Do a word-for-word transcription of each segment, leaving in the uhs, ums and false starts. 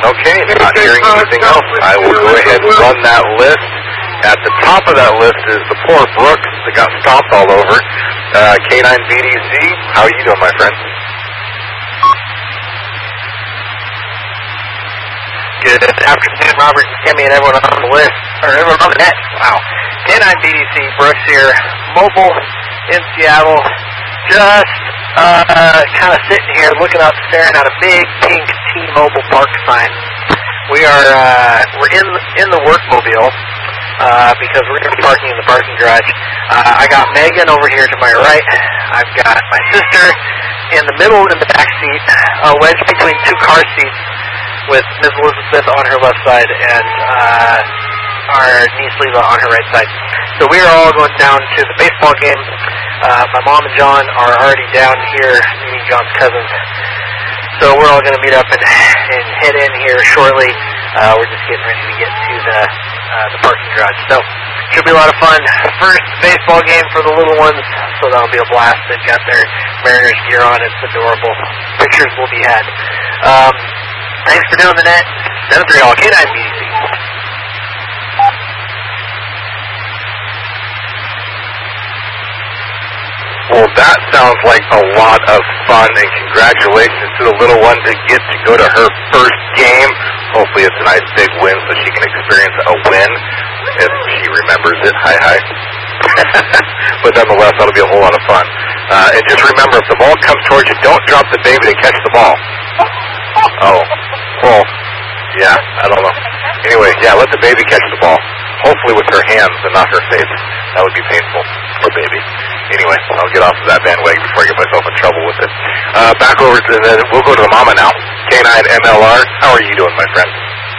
Okay, not hearing anything else, I will go ahead and run that list. At the top of that list is the poor Brooks that got stomped all over. Uh, K nine B D C, how are you doing, my friend? Good afternoon, Robert, Kimmy, and everyone on the list, or everyone on the net. Wow. K nine B D C, Brooks here, mobile in Seattle, just uh, kind of sitting here looking up, staring at a big pink T-Mobile park sign. We are, uh, we're in, in the workmobile, uh, because we're going to be parking in the parking garage. Uh, I got Megan over here to my right. I've got my sister in the middle in the back seat, uh, wedged between two car seats, with Miz Elizabeth on her left side and uh, our niece Lila on her right side. So we are all going down to the baseball game. Uh, my mom and John are already down here meeting John's cousins. So we're all going to meet up and, and head in here shortly. Uh, we're just getting ready to get to the uh, the parking garage. So should be a lot of fun. First baseball game for the little ones, so that'll be a blast. They've got their Mariners gear on. It's adorable. Pictures will be had. Um, Thanks for doing the net. seven three all K nine B D C. Well, that sounds like a lot of fun, and congratulations to the little one that gets to go to her first game. Hopefully it's a nice big win so she can experience a win if she remembers it. Hi, hi. But nonetheless, that'll be a whole lot of fun. Uh, and just remember, if the ball comes towards you, don't drop the baby to catch the ball. Oh, well, yeah, I don't know. Anyway, yeah, let the baby catch the ball. Hopefully with her hands and not her face. That would be painful. Poor baby. Anyway, I'll get off of that bandwagon before I get myself in trouble with it. Uh, back over to the, we'll go to the mama now. K nine M L R, how are you doing, my friend?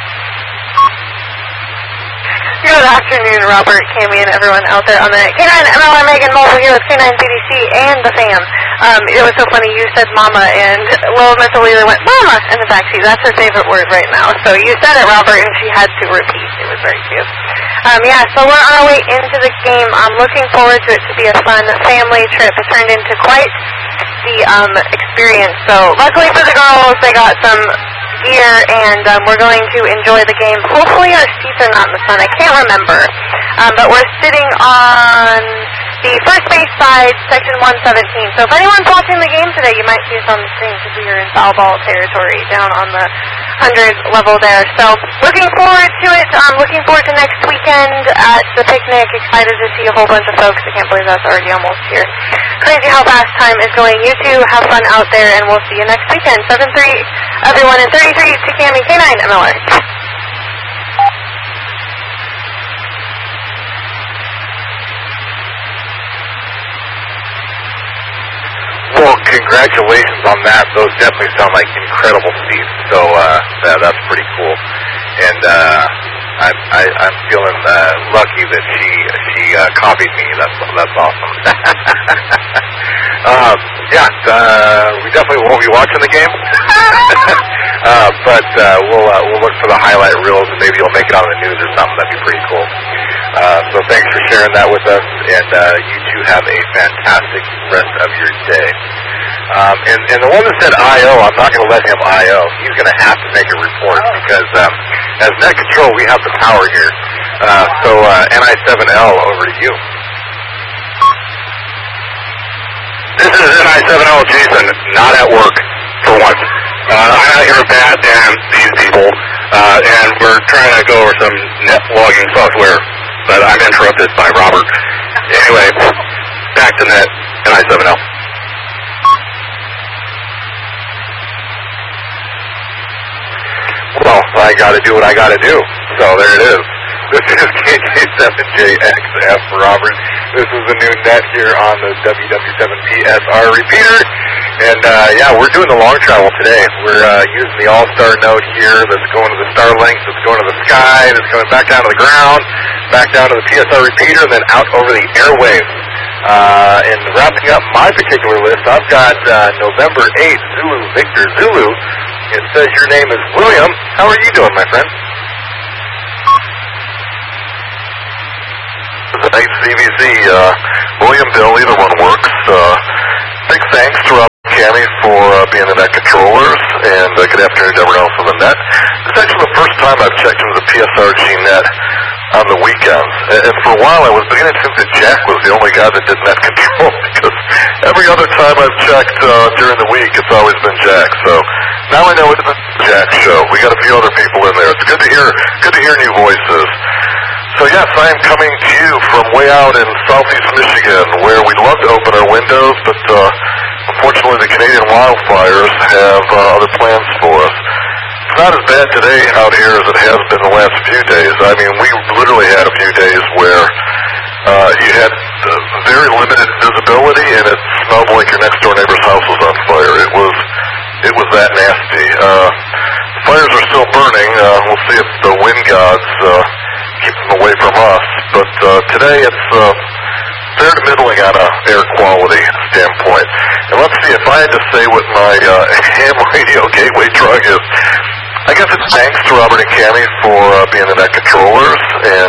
Good afternoon, Robert, Cammy, and everyone out there on the K nine M L R Megan Mobile here with K nine B D C and the fam. Um, it was so funny, you said mama, and little Miss Alila went, mama, in the backseat. That's her favorite word right now. So you said it, Robert, and she had to repeat. It was very cute. Um, yeah, so we're on our way into the game. I'm looking forward to it to be a fun family trip. It turned into quite the um, experience. So luckily for the girls, they got some gear, and um, we're going to enjoy the game. Hopefully our seats are not in the sun. I can't remember. Um, but we're sitting on the first base side, section one seventeen. So if anyone's watching the game today, you might see us on the screen because we are in foul ball territory down on the one hundred level there. So looking forward to it. Um, looking forward to next weekend at the picnic. Excited to see a whole bunch of folks. I can't believe that's already almost here. Crazy how fast time is going. You two have fun out there, and we'll see you next weekend. seven three, everyone, in thirty-three to Cammy, K nine M L R. Well, congratulations on that. Those definitely sound like incredible seats. So uh, that, that's pretty cool. And uh, I'm, I, I'm feeling uh, lucky that she she uh, copied me. That's that's awesome. um, yeah, uh, we definitely won't be watching the game, uh, but uh, we'll uh, we'll look for the highlight reels, and maybe you'll make it on the news or something. That'd be pretty cool. Uh, so thanks for sharing that with us, and uh, you two have a fantastic rest of your day. Um, and, and the one that said I O, I'm not going to let him I O. He's going to have to make a report because um, as net control, we have the power here. Uh, so uh, N I seven L, over to you. This is N I seven L Jason, not at work for once. Uh, I'm out here with Pat and these people, uh, and we're trying to go over some net logging software. But I'm interrupted by Robert. Anyway, back to net, N I seven L. Well, I got to do what I got to do. So there it is. This is K J seven J X F Robert. This is the new net here on the W W seven P S R repeater. And uh, yeah, we're doing the long travel today. We're uh, using the All-Star node here that's going to the Starlink, that's going to the sky, that's going back down to the ground, back down to the P S R repeater, and then out over the airwaves. Uh, and wrapping up my particular list, I've got uh, November eighth, Zulu Victor Zulu. It says your name is William. How are you doing, my friend? Thanks, C B C. Uh, William, Bill, either one works. Uh, big thanks to Rob and Cammy for uh, being the net controllers, and uh, good afternoon to everyone else on the net. This time I've checked into the P S R G net on the weekends. And for a while I was beginning to think that Jack was the only guy that did net control because every other time I've checked uh, during the week, it's always been Jack. So now I know it's the Jack show. We got a few other people in there. It's good to hear, good to hear new voices. So yes, I am coming to you from way out in southeast Michigan, where we'd love to open our windows, but uh, unfortunately the Canadian wildfires have uh, other plans for us. It's not as bad today out here as it has been the last few days. I mean, we literally had a few days where uh, you had uh, very limited visibility, and it smelled like your next door neighbor's house was on fire. It was, it was that nasty. Uh, fires are still burning. Uh, we'll see if the wind gods uh, keep them away from us. But uh, today it's uh, fair to middling on a air quality standpoint. And let's see, if I had to say what my uh, ham radio gateway drug is, I guess it's thanks to Robert and Cammie for uh, being the net controllers and